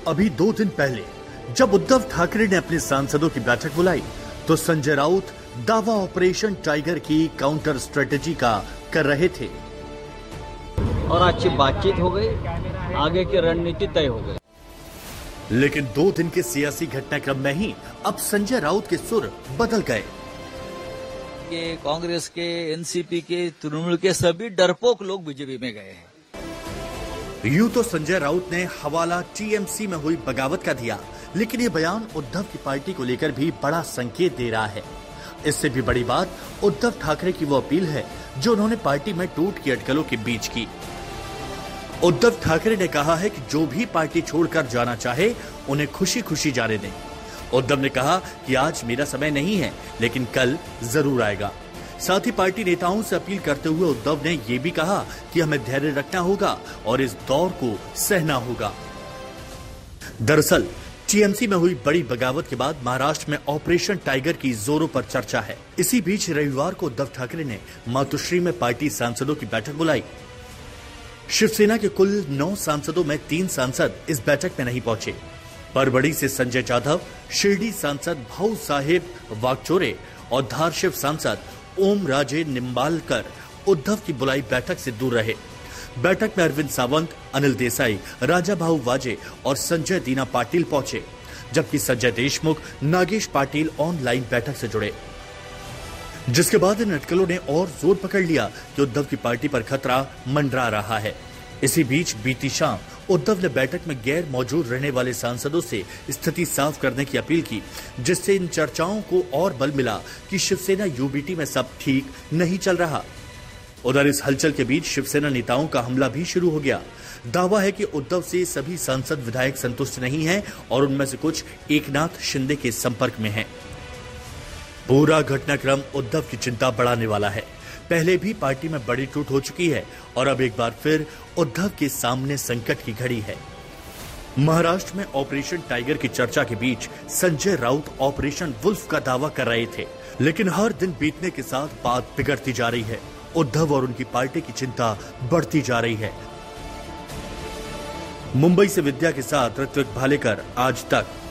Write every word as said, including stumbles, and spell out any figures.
अभी दो दिन पहले जब उद्धव ठाकरे ने अपने सांसदों की बैठक बुलाई तो संजय राउत दावा ऑपरेशन टाइगर की काउंटर स्ट्रेटेजी का कर रहे थे और अच्छी बातचीत हो गई, आगे की रणनीति तय हो गई। लेकिन दो दिन के सियासी घटनाक्रम में ही अब संजय राउत के सुर बदल गए। ये कांग्रेस के, एनसीपी के, तृणमूल के सभी डरपोक लोग बीजेपी में गए हैं। यूं तो संजय राउत ने हवाला टीएमसी में हुई बगावत का दिया, लेकिन ये बयान उद्धव की पार्टी को लेकर भी बड़ा संकेत दे रहा है। इससे भी बड़ी बात उद्धव ठाकरे की वो अपील है जो उन्होंने पार्टी में टूट की अटकलों के बीच की। उद्धव ठाकरे ने कहा है कि जो भी पार्टी छोड़कर जाना चाहे उन्हें खुशी खुशी जाने दें। उद्धव ने कहा कि आज मेरा समय नहीं है, लेकिन कल जरूर आएगा। साथ ही पार्टी नेताओं से अपील करते हुए उद्धव ने यह भी कहा कि हमें धैर्य रखना होगा और इस दौर को सहना होगा। दरअसल टीएमसी में हुई बड़ी बगावत के बाद महाराष्ट्र में ऑपरेशन टाइगर की जोरों पर चर्चा है। इसी बीच रविवार को उद्धव ठाकरे ने मातोश्री में पार्टी सांसदों की बैठक बुलाई। शिवसेना के कुल नौ सांसदों में तीन सांसद इस बैठक में नहीं पहुंचे। परबड़ी से संजय जाधव, शिरडी सांसद भाऊ साहेब वागचोरे और धारशिव सांसद ओम राजे निम्बालकर उद्धव की बुलाई बैठक से दूर रहे। बैठक में अरविंद सावंत, अनिल देसाई, राजा भाऊ वाजे और संजय दीना पाटिल पहुंचे, जबकि संजय देशमुख, नागेश पाटिल ऑनलाइन बैठक से जुड़े। जिसके बाद इन अटकलों ने और जोर पकड़ लिया कि उद्धव की पार्टी पर खतरा मंडरा रहा है। इसी बीच बीती शाम उद्धव ने बैठक में गैर मौजूद रहने वाले सांसदों से स्थिति साफ करने की अपील की, जिससे इन चर्चाओं को और बल मिला कि शिवसेना यूबीटी में सब ठीक नहीं चल रहा। उधर इस हलचल के बीच शिवसेना नेताओं का हमला भी शुरू हो गया। दावा है कि उद्धव से सभी सांसद विधायक संतुष्ट नहीं हैं और उनमें से कुछ एकनाथ शिंदे के संपर्क में हैं। पूरा घटनाक्रम उद्धव की चिंता बढ़ाने वाला है। पहले भी पार्टी में बड़ी टूट हो चुकी है और अब एक बार फिर उद्धव के सामने संकट की घड़ी है। महाराष्ट्र में ऑपरेशन टाइगर की चर्चा के बीच संजय राउत ऑपरेशन वुल्फ का दावा कर रहे थे, लेकिन हर दिन बीतने के साथ बात बिगड़ती जा रही है। उद्धव और उनकी पार्टी की चिंता बढ़ती जा रही है। मुंबई से विद्या के साथ ऋत्विक भालेकर, आज तक।